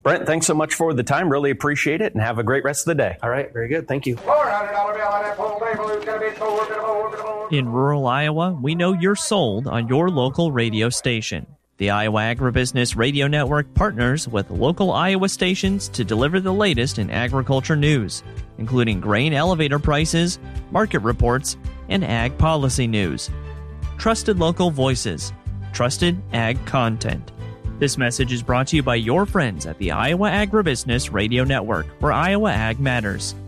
Brent, thanks so much for the time. Really appreciate it, and have a great rest of the day. All right, very good. Thank you. In rural Iowa, we know you're sold on your local radio station. The Iowa Agribusiness Radio Network partners with local Iowa stations to deliver the latest in agriculture news, including grain elevator prices, market reports, and ag policy news. Trusted local voices. Trusted ag content. This message is brought to you by your friends at the Iowa Agribusiness Radio Network, where Iowa Ag matters.